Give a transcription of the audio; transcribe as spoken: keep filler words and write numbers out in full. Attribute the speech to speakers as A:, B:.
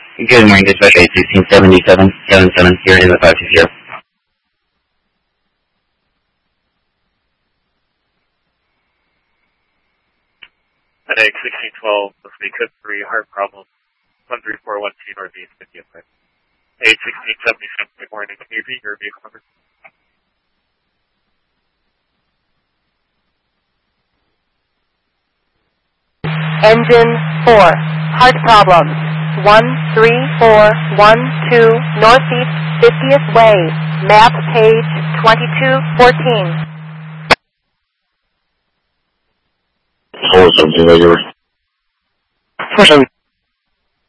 A: Good morning, dispatch eight sixteen seventy-seven seventy-seven here in the five two zero.
B: At eight sixteen twelve, let's be code three, heart problem, one three four one two Northeast, fiftieth Way. eight sixteen seventy-seven, good morning, can you repeat your vehicle number?
C: Engine four, heart problems, one three four one two Northeast, fiftieth Way, map page twenty-two fourteen.
D: four seventeen regular.
A: four seven.